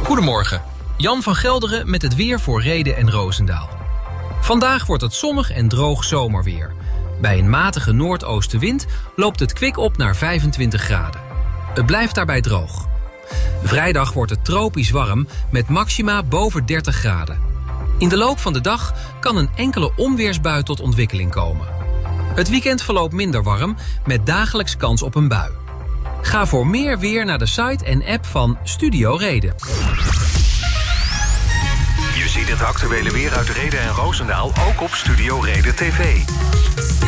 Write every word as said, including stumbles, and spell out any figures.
Goedemorgen, Jan van Gelderen met het weer voor Rheden en Roosendaal. Vandaag wordt het zonnig en droog zomerweer. Bij een matige noordoostenwind loopt het kwik op naar vijfentwintig graden. Het blijft daarbij droog. Vrijdag wordt het tropisch warm met maxima boven dertig graden. In de loop van de dag kan een enkele onweersbui tot ontwikkeling komen. Het weekend verloopt minder warm met dagelijks kans op een bui. Ga voor meer weer naar de site en app van Studio Reden. Je ziet het actuele weer uit Rheden en Roosendaal ook op Studio Reden T V.